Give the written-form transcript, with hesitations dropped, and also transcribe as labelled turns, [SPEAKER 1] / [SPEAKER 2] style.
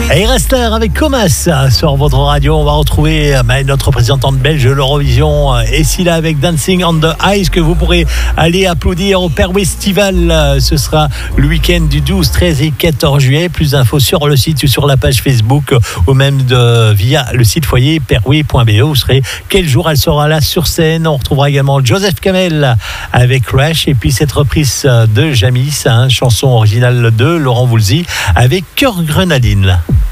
[SPEAKER 1] Et restez avec Comas sur votre radio. On va retrouver notre représentante belge de l'Eurovision, et si là avec Dancing on the Ice, que vous pourrez aller applaudir au Perwistival. Ce sera le week-end du 12, 13 et 14 juillet. Plus d'infos sur le site ou sur la page Facebook, ou même via le site foyer perwi.be. Vous serez quel jour elle sera là sur scène. On retrouvera également Joseph Kamel avec Crash, et puis cette reprise de Jamis, chanson originale de Laurent Voulzy avec Cœur Grenadine.